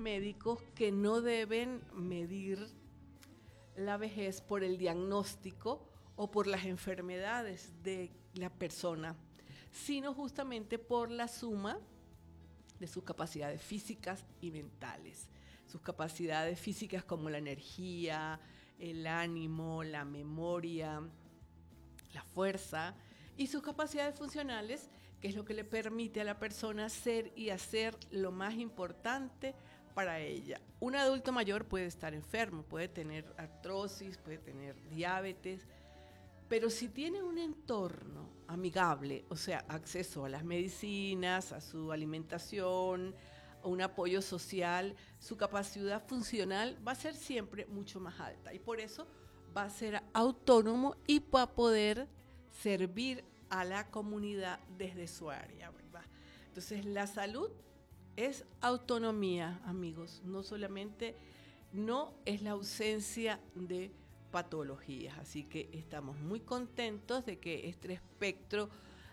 médicos que no deben medir la vejez por el diagnóstico o por las enfermedades de la persona, sino justamente por la suma de sus capacidades físicas y mentales. Sus capacidades físicas como la energía, el ánimo, la memoria, la fuerza, y sus capacidades funcionales, que es lo que le permite a la persona ser y hacer lo más importante para ella. Un adulto mayor puede estar enfermo, puede tener artrosis, puede tener diabetes, pero si tiene un entorno amigable, o sea, acceso a las medicinas, a su alimentación, a un apoyo social, su capacidad funcional va a ser siempre mucho más alta y por eso va a ser autónomo y va a poder servir a la comunidad desde su área, ¿verdad? Entonces, la salud es autonomía, amigos, no solamente, no es la ausencia de patologías, así que estamos muy contentos de que este espectro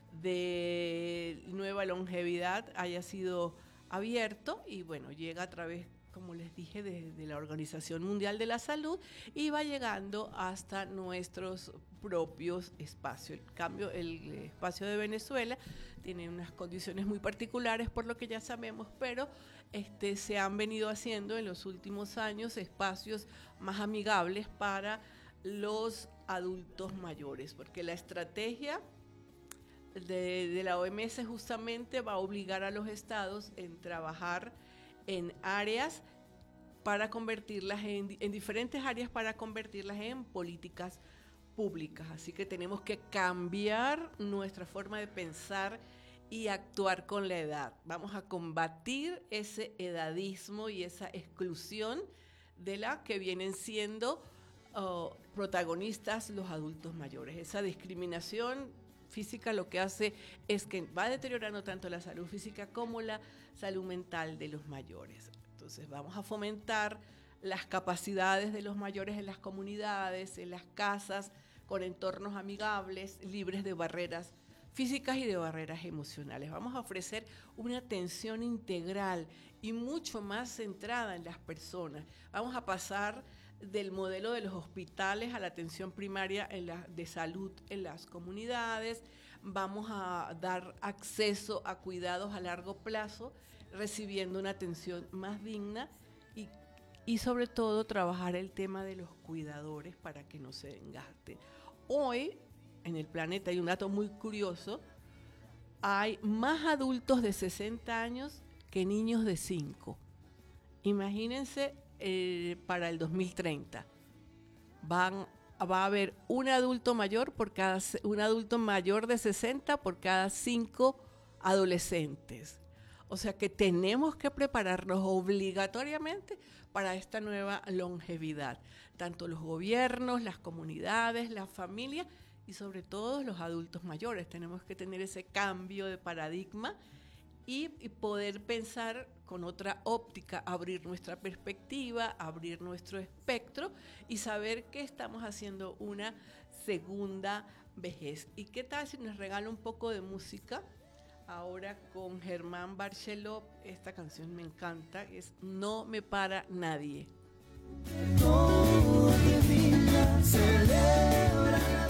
de nueva longevidad haya sido abierto y bueno, llega a través, como les dije, de la Organización Mundial de la Salud y va llegando hasta nuestros propios espacios. El espacio de Venezuela tiene unas condiciones muy particulares por lo que ya sabemos, pero se han venido haciendo en los últimos años espacios más amigables para los adultos mayores, porque la estrategia de la OMS justamente va a obligar a los estados en trabajar en áreas para convertirlas en diferentes áreas para convertirlas en políticas públicas. Así que tenemos que cambiar nuestra forma de pensar y actuar con la edad. Vamos a combatir ese edadismo y esa exclusión de la que vienen siendo protagonistas los adultos mayores. Esa discriminación física lo que hace es que va deteriorando tanto la salud física como la salud mental de los mayores. Entonces vamos a fomentar las capacidades de los mayores en las comunidades, en las casas, con entornos amigables, libres de barreras físicas y de barreras emocionales. Vamos a ofrecer una atención integral y mucho más centrada en las personas. Vamos a pasar del modelo de los hospitales a la atención primaria de salud en las comunidades. Vamos a dar acceso a cuidados a largo plazo, recibiendo una atención más digna y sobre todo trabajar el tema de los cuidadores para que no se desgasten. Hoy en el planeta hay un dato muy curioso: hay más adultos de 60 años que niños de 5. Imagínense, para el 2030 va a haber un adulto mayor de 60 por cada 5 adolescentes. O sea que tenemos que prepararnos obligatoriamente para esta nueva longevidad. Tanto los gobiernos, las comunidades, las familias y sobre todo los adultos mayores. Tenemos que tener ese cambio de paradigma y poder pensar con otra óptica, abrir nuestra perspectiva, abrir nuestro espectro y saber que estamos haciendo una segunda vejez. ¿Y qué tal si nos regala un poco de música? Ahora con Germán Barceló, esta canción me encanta, es No me para nadie. Todo termina, celebra.